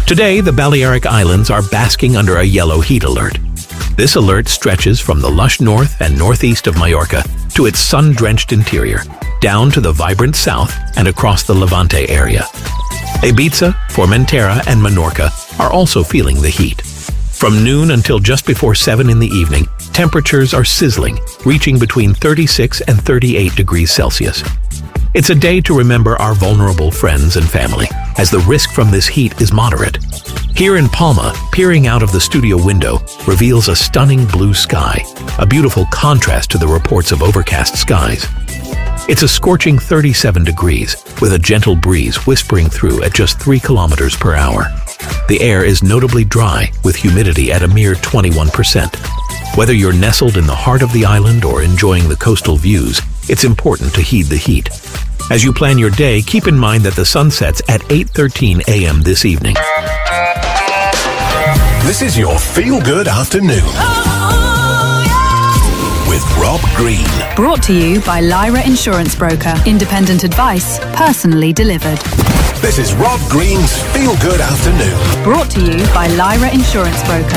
Today, the Balearic Islands are basking under a yellow heat alert. This alert stretches from the lush north and northeast of Majorca to its sun-drenched interior, down to the vibrant south and across the Levante area. Ibiza, Formentera, and Menorca are also feeling the heat. From noon until just before 7 in the evening, temperatures are sizzling, reaching between 36 and 38 degrees Celsius. It's a day to remember our vulnerable friends and family, as the risk from this heat is moderate. Here in Palma, peering out of the studio window reveals a stunning blue sky, a beautiful contrast to the reports of overcast skies. It's a scorching 37 degrees, with a gentle breeze whispering through at just 3 kilometers per hour. The air is notably dry, with humidity at a mere 21%. Whether you're nestled in the heart of the island or enjoying the coastal views, it's important to heed the heat. As you plan your day, keep in mind that the sun sets at 8:13 a.m. this evening. This is your feel-good afternoon with Rob Green. Brought to you by Lyra Insurance Broker. Independent advice, personally delivered. This is Rob Green's Feel Good Afternoon. Brought to you by Lyra Insurance Broker.